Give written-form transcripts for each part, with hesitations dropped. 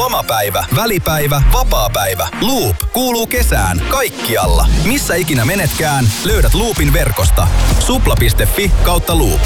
Lomapäivä, välipäivä, vapaapäivä. Loop kuuluu kesään kaikkialla. Missä ikinä menetkään, löydät Loopin verkosta. supla.fi/Loop.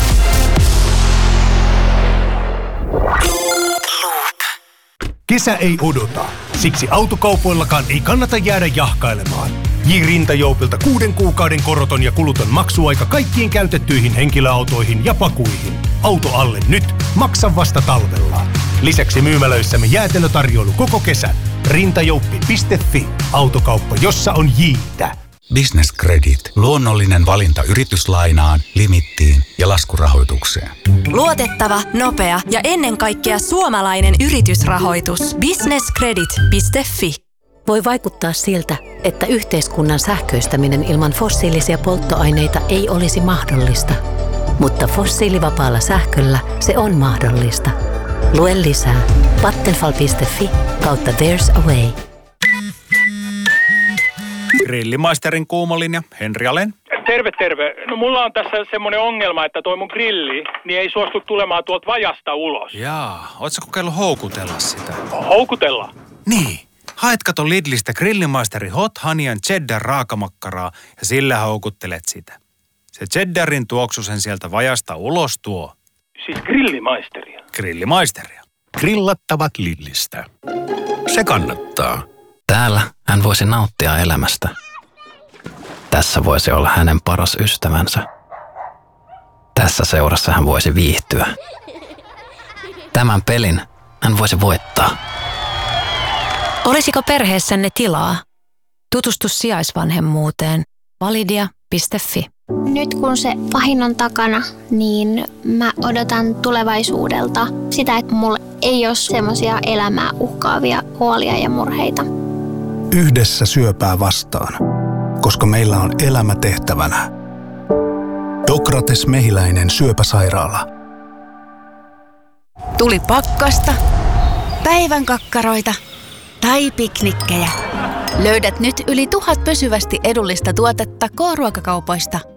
Kesä ei odota. Siksi autokaupoillakaan ei kannata jäädä jahkailemaan. J-Rintajoupilta 6 kuukauden koroton ja kuluton maksuaika kaikkiin käytettyihin henkilöautoihin ja pakuihin. Auto alle nyt, maksa vasta talvella. Lisäksi myymälöissämme jäätelötarjoilu koko kesän. Rintajouppi.fi. Autokauppa, jossa on J:tä. Business Credit. Luonnollinen valinta yrityslainaan, limittiin ja laskurahoitukseen. Luotettava, nopea ja ennen kaikkea suomalainen yritysrahoitus. Businesscredit.fi. Voi vaikuttaa siltä, että yhteiskunnan sähköistäminen ilman fossiilisia polttoaineita ei olisi mahdollista. Mutta fossiilivapaalla sähköllä se on mahdollista. Lue lisää vattenfall.fi/There's a way. Grillimaisterin kuumolinja, Henri Alen. Terve. No mulla on tässä semmoinen ongelma, että toi mun grilli niin ei suostu tulemaan tuolta vajasta ulos. Jaa, ootko kokeillut houkutella sitä? Houkutella? Niin. Haet kato Lidlistä Grillimaisteri Hot Honey Cheddar raakamakkaraa ja sillä houkuttelet sitä. Se cheddarin tuoksu sen sieltä vajasta ulos tuo. Siis grillimaisteria? Grillimaisteria. Grillattavat Lidlistä. Se kannattaa. Täällä hän voisi nauttia elämästä. Tässä voisi olla hänen paras ystävänsä. Tässä seurassa hän voisi viihtyä. Tämän pelin hän voisi voittaa. Olisiko perheessänne tilaa? Tutustu sijaisvanhemmuuteen. Validia.fi. Nyt kun se pahin on takana, niin mä odotan tulevaisuudelta sitä, että mulla ei ole semmoisia elämää uhkaavia huolia ja murheita. Yhdessä syöpää vastaan, koska meillä on elämä tehtävänä. Dokrates Mehiläinen syöpäsairaala. Tuli pakkasta, päivän kakkaroita tai piknikkejä. Löydät nyt yli 1000 pysyvästi edullista tuotetta K-ruokakaupoista.